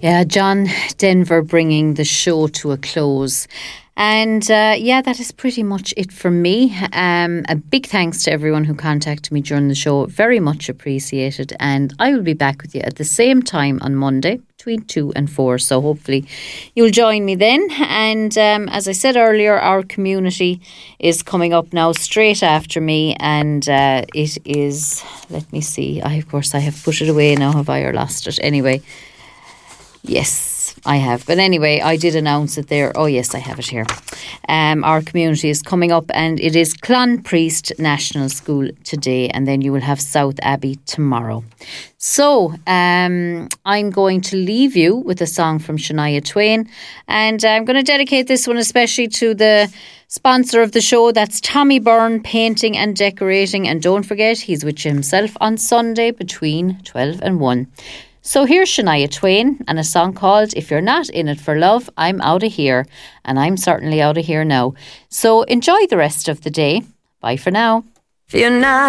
Yeah, John Denver bringing the show to a close. And that is pretty much it from me. A big thanks to everyone who contacted me during the show. Very much appreciated. And I will be back with you at the same time on Monday between 2 and 4. So hopefully you'll join me then. And as I said earlier, our community is coming up now straight after me. And it is, let me see. Of course, I have put it away now, have I, or lost it? Anyway, yes. I have. But anyway, I did announce it there. Oh, yes, I have it here. Our community is coming up and it is Clonpriest National School today, and then you will have South Abbey tomorrow. So I'm going to leave you with a song from Shania Twain, and I'm going to dedicate this one especially to the sponsor of the show. That's Tommy Byrne Painting and Decorating, and don't forget, he's with you himself on Sunday between 12 and 1. So here's Shania Twain and a song called If You're Not In It For Love, I'm Out of Here. And I'm certainly out of here now. So enjoy the rest of the day. Bye for now. If you're not